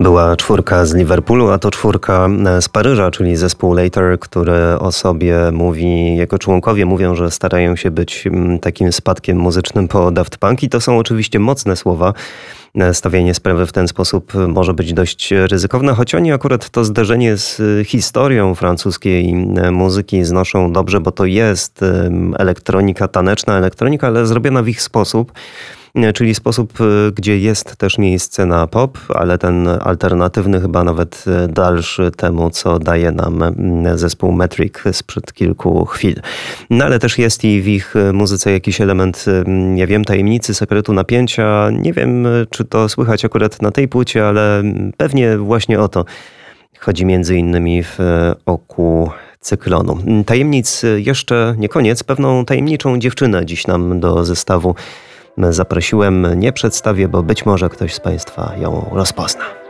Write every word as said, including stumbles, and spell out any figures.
Była czwórka z Liverpoolu, a to czwórka z Paryża, czyli zespół Later, który o sobie mówi, jego członkowie mówią, że starają się być takim spadkiem muzycznym po Daft Punk i to są oczywiście mocne słowa. Stawianie sprawy w ten sposób może być dość ryzykowne, choć oni akurat to zderzenie z historią francuskiej muzyki znoszą dobrze, bo to jest elektronika, taneczna elektronika, ale zrobiona w ich sposób. Czyli sposób, gdzie jest też miejsce na pop, ale ten alternatywny chyba nawet dalszy temu, co daje nam zespół Metric sprzed kilku chwil. No ale też jest i w ich muzyce jakiś element, nie wiem, tajemnicy, sekretu, napięcia. Nie wiem, czy to słychać akurat na tej płycie, ale pewnie właśnie o to chodzi między innymi w Oku Cyklonu. Tajemnic jeszcze nie koniec. Pewną tajemniczą dziewczynę dziś nam do zestawu zaprosiłem, nie przedstawię, bo być może ktoś z Państwa ją rozpozna.